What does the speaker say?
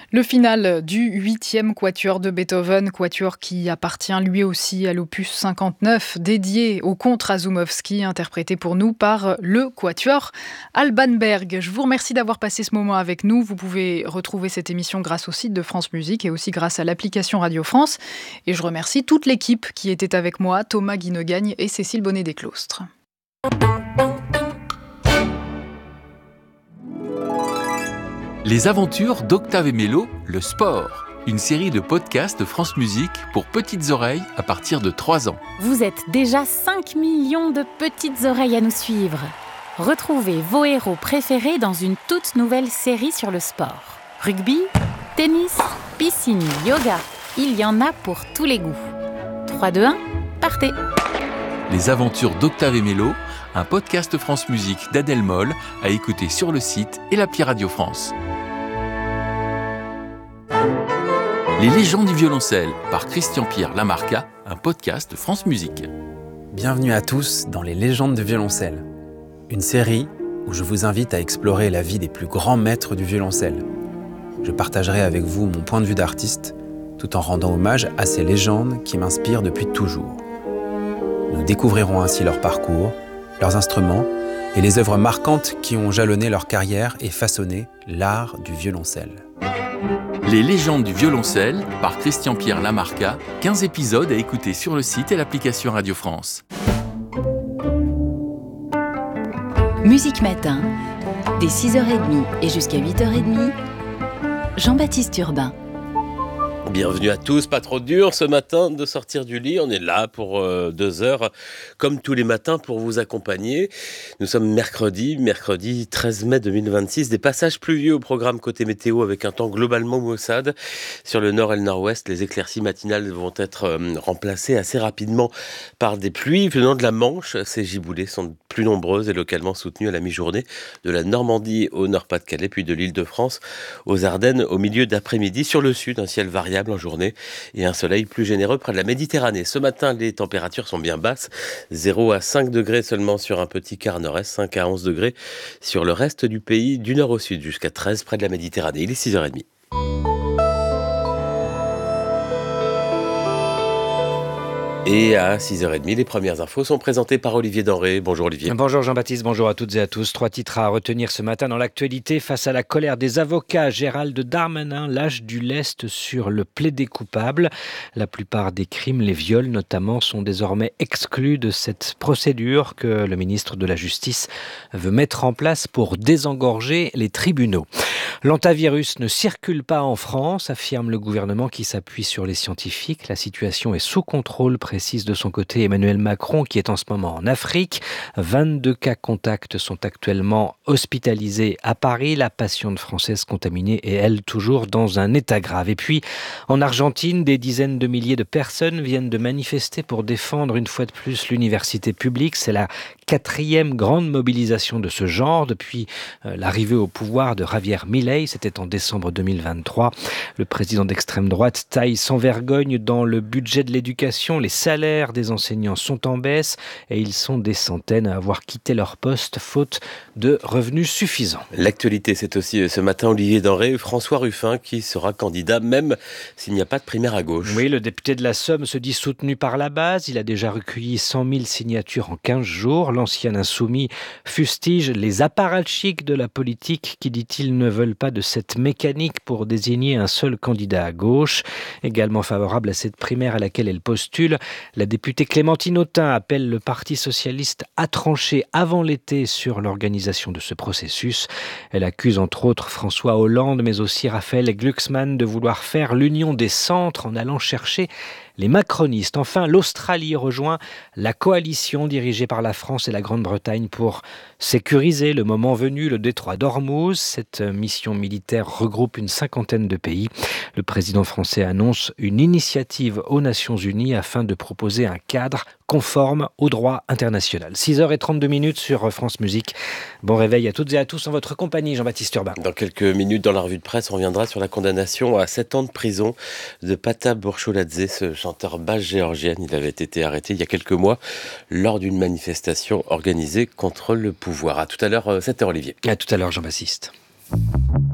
Le final du 8e quatuor de Beethoven, quatuor qui appartient lui aussi à l'opus 59, dédié au comte Razumowski, interprété pour nous par le quatuor Alban Berg. Je vous remercie d'avoir passé ce moment avec nous. Vous pouvez retrouver cette émission grâce au site de France Musique et aussi grâce à l'application Radio France. Et je remercie toute l'équipe qui était avec moi, Thomas Guinegagne et Cécile Bonnet-Desclostres. Les aventures d'Octave et Mélo, le sport. Une série de podcasts de France Musique pour petites oreilles à partir de 3 ans. Vous êtes déjà 5 millions de petites oreilles à nous suivre. Retrouvez vos héros préférés dans une toute nouvelle série sur le sport. Rugby, tennis, piscine, yoga. Il y en a pour tous les goûts. 3, 2, 1, partez! Les aventures d'Octave et Mélo, un podcast France Musique d'Adèle Moll à écouter sur le site et l'appli Radio France. Les légendes du violoncelle par Christian-Pierre Lamarca, un podcast de France Musique. Bienvenue à tous dans Les légendes du violoncelle, une série où je vous invite à explorer la vie des plus grands maîtres du violoncelle. Je partagerai avec vous mon point de vue d'artiste, tout en rendant hommage à ces légendes qui m'inspirent depuis toujours. Nous découvrirons ainsi leur parcours, leurs instruments et les œuvres marquantes qui ont jalonné leur carrière et façonné l'art du violoncelle. Les légendes du violoncelle par Christian-Pierre Lamarca, 15 épisodes à écouter sur le site et l'application Radio France. Musique Matin, dès 6h30 et jusqu'à 8h30, Jean-Baptiste Urbain. Bienvenue à tous, pas trop dur ce matin de sortir du lit, on est là pour 2 heures comme tous les matins pour vous accompagner. Nous sommes mercredi 13 mai 2026, des passages pluvieux au programme côté météo avec un temps globalement maussade. Sur le nord et le nord-ouest, les éclaircies matinales vont être remplacées assez rapidement par des pluies venant de la Manche. Ces giboulées sont plus nombreuses et localement soutenues à la mi-journée de la Normandie au Nord-Pas-de-Calais puis de l'Île-de-France aux Ardennes au milieu d'après-midi. Sur le sud, un ciel variable en journée et un soleil plus généreux près de la Méditerranée. Ce matin, les températures sont bien basses, 0 à 5 degrés seulement sur un petit quart nord-est, 5 à 11 degrés sur le reste du pays, du nord au sud, jusqu'à 13 près de la Méditerranée. Il est 6h30. Et à 6h30, les premières infos sont présentées par Olivier Denré. Bonjour Olivier. Bonjour Jean-Baptiste, bonjour à toutes et à tous. 3 titres à retenir ce matin dans l'actualité. Face à la colère des avocats, Gérald Darmanin lâche du lest sur le plaidé coupable. La plupart des crimes, les viols notamment, sont désormais exclus de cette procédure que le ministre de la Justice veut mettre en place pour désengorger les tribunaux. L'antivirus ne circule pas en France, affirme le gouvernement qui s'appuie sur les scientifiques. La situation est sous contrôle, précise de son côté Emmanuel Macron, qui est en ce moment en Afrique. 22 cas contacts sont actuellement hospitalisés à Paris. La patiente française contaminée est, elle, toujours dans un état grave. Et puis, en Argentine, des dizaines de milliers de personnes viennent de manifester pour défendre une fois de plus l'université publique. C'est la 4e grande mobilisation de ce genre depuis l'arrivée au pouvoir de Javier Milei. C'était en décembre 2023. Le président d'extrême droite taille sans vergogne dans le budget de l'éducation. Les salaires des enseignants sont en baisse et ils sont des centaines à avoir quitté leur poste faute de revenus suffisants. L'actualité, c'est aussi ce matin Olivier Denré, François Ruffin qui sera candidat même s'il n'y a pas de primaire à gauche. Oui, le député de la Somme se dit soutenu par la base. Il a déjà recueilli 100 000 signatures en 15 jours. L'ancien insoumis fustige les apparatchiks de la politique qui, dit-il, ne veulent pas de cette mécanique pour désigner un seul candidat à gauche. Également favorable à cette primaire à laquelle elle postule, la députée Clémentine Autain appelle le Parti socialiste à trancher avant l'été sur l'organisation de ce processus. Elle accuse entre autres François Hollande, mais aussi Raphaël Glucksmann de vouloir faire l'union des centres en allant chercher les macronistes. Enfin, l'Australie rejoint la coalition dirigée par la France et la Grande-Bretagne pour sécuriser le moment venu le détroit d'Ormuz. Cette mission militaire regroupe une 50aine de pays. Le président français annonce une initiative aux Nations Unies afin de proposer un cadre conforme au droit international. 6h32 sur France Musique. Bon réveil à toutes et à tous en votre compagnie, Jean-Baptiste Urbain. Dans quelques minutes, dans la revue de presse, on reviendra sur la condamnation à 7 ans de prison de Pata Borcholadze, ce chanteur basse géorgienne. Il avait été arrêté il y a quelques mois lors d'une manifestation organisée contre le pouvoir. À tout à l'heure, 7h Olivier. À tout à l'heure, Jean-Baptiste.